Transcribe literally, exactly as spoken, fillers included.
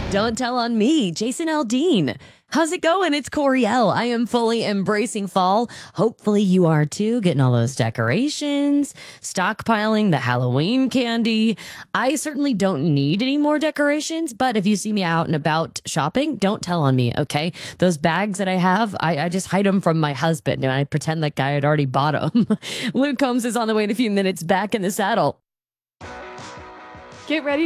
Don't tell on me, Jason Aldean. How's it going? It's Coriel. I am fully embracing fall. Hopefully, you are too. Getting all those decorations, stockpiling the Halloween candy. I certainly don't need any more decorations, but if you see me out and about shopping, don't tell on me, okay? Those bags that I have, I, I just hide them from my husband and I pretend that guy had already bought them. Luke Combs is on the way in a few minutes, back in the saddle. Get ready